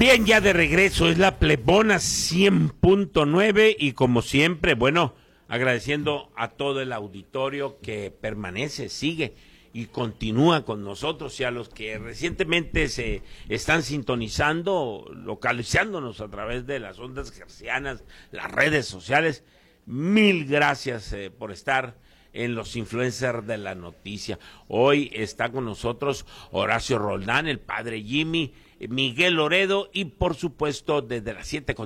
Bien, ya de regreso, es la Plebona 100.9 y como siempre, bueno, agradeciendo a todo el auditorio que permanece, sigue y continúa con nosotros y a los que recientemente se están sintonizando, localizándonos a través de las ondas hercianas, las redes sociales. Mil gracias por estar en los influencers de la noticia. Hoy está con nosotros Horacio Roldán, el padre Jimmy, Miguel Loredo y por supuesto desde las 7